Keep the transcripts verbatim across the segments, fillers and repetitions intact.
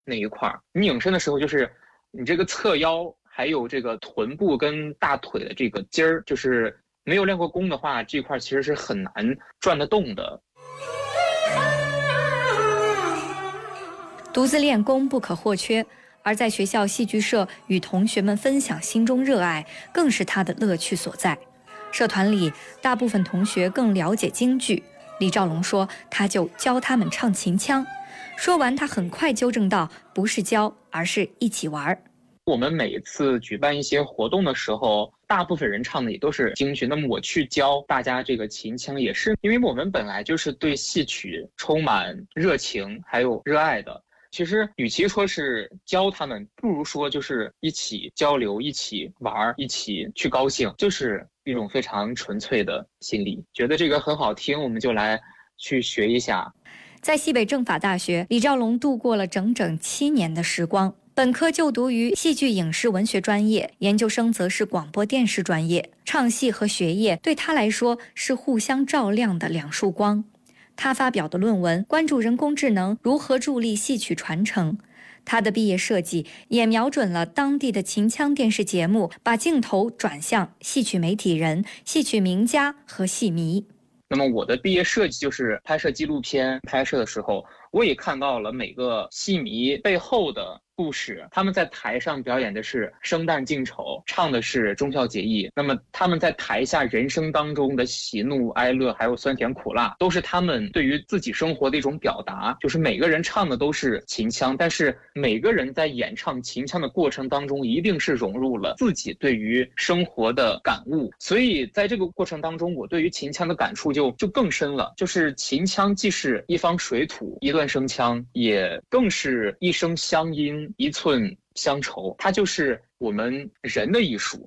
那一块儿。你拧身的时候，就是你这个侧腰还有这个臀部跟大腿的这个筋儿，就是没有练过功的话，这块其实是很难转得动的。 独自练功不可或缺，而在学校戏剧社与同学们分享心中热爱，更是他的乐趣所在。社团里大部分同学更了解京剧，李兆龙说他就教他们唱秦腔。说完他很快纠正道，不是教，而是一起玩。 我们每次举办一些活动的时候，大部分人唱的也都是京剧，那么我去教大家这个秦腔，也是因为我们本来就是对戏曲充满热情还有热爱的。其实与其说是教他们，不如说就是一起交流，一起玩，一起去高兴，就是一种非常纯粹的心理。觉得这个很好听，我们就来去学一下。 在西北政法大学，李兆龙度过了整整七年的时光。本科就读于戏剧影视文学专业，研究生则是广播电视专业。唱戏和学业对他来说是互相照亮的两束光。他发表的论文关注人工智能如何助力戏曲传承，他的毕业设计也瞄准了当地的秦腔电视节目，把镜头转向戏曲媒体人、戏曲名家和戏迷。 那么我的毕业设计就是拍摄纪录片，拍摄的时候我也看到了每个戏迷背后的故事，他们在台上表演的是生旦净丑，唱的是忠孝节义，那么他们在台下人生当中的喜怒哀乐还有酸甜苦辣，都是他们对于自己生活的一种表达。就是每个人唱的都是秦腔，但是每个人在演唱秦腔的过程当中一定是融入了自己对于生活的感悟，所以在这个过程当中我对于秦腔的感触就就更深了。就是秦腔既是一方水土一段声腔，也更是一声乡音一寸乡愁，它就是我们人的艺术。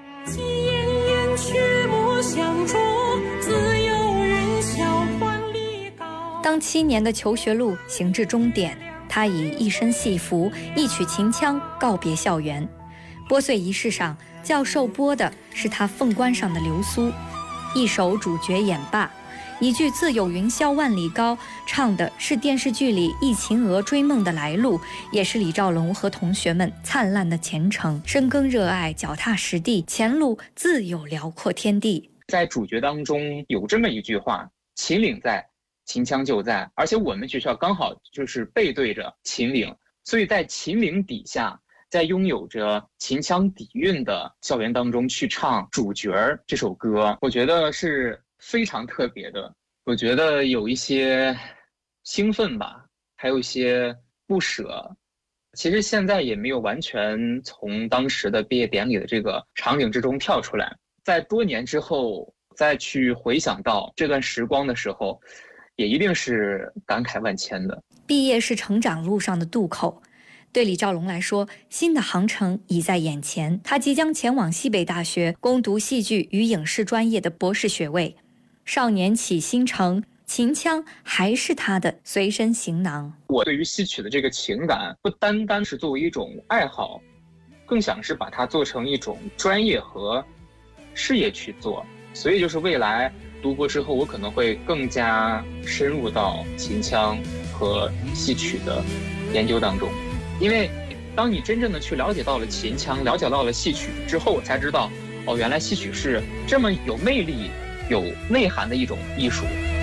当七年的求学路行至终点，他以一身戏服一曲秦腔告别校园。拨穗仪式上，教授拨的是他凤冠上的流苏，一首主角演罢，一句自有云霄万里高，唱的是电视剧里一秦娥追梦的来路，也是李兆龙和同学们灿烂的前程。深耕热爱，脚踏实地，前路自有辽阔天地。 在主角当中有这么一句话，秦岭在，秦腔就在，而且我们学校刚好就是背对着秦岭，所以在秦岭底下，在拥有着秦腔底蕴的校园当中去唱主角这首歌，我觉得是非常特别的。我觉得有一些兴奋吧，还有一些不舍。其实现在也没有完全从当时的毕业典礼的这个场景之中跳出来，在多年之后再去回想到这段时光的时候，也一定是感慨万千的。 毕业是成长路上的渡口，对李兆龙来说，新的航程已在眼前。他即将前往西北大学攻读戏剧与影视专业的博士学位。少年起新程，秦腔还是他的随身行囊。 我对于戏曲的这个情感，不单单是作为一种爱好，更想是把它做成一种专业和事业去做。所以就是未来读博之后，我可能会更加深入到秦腔和戏曲的研究当中。因为当你真正的去了解到了秦腔，了解到了戏曲之后，我才知道，哦，原来戏曲是这么有魅力有内涵的一种艺术。